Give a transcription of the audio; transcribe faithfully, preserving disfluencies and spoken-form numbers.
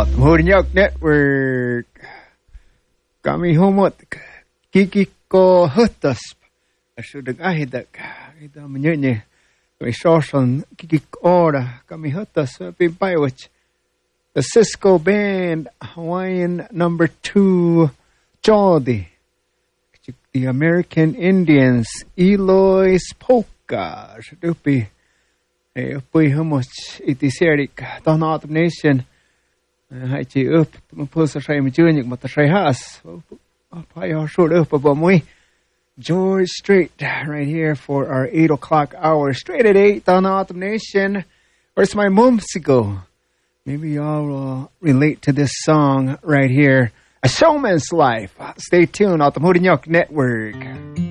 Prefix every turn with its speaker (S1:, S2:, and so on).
S1: Autumn Network. Kami humot kiki ko hutas. Asudag ahidak. Ida menyenye. Kami sosan kiki ora kami hutas pimpaiwach. The Cisco Band Hawaiian number two Joldi. The American Indians Eloy's Polka. Shadupi. Upi humot itiserik. Don Autumn Nation. Hai chị ướp mà phơi sấy mà chưa những mà ta sấy has phải ở số ướp vào mũi George Strait right here for our eight o'clock hour straight at eight on Autumn Nation. Where's my mumsicle? Maybe y'all will relate to this song right here, A Showman's Life. Stay tuned, Autumn Network.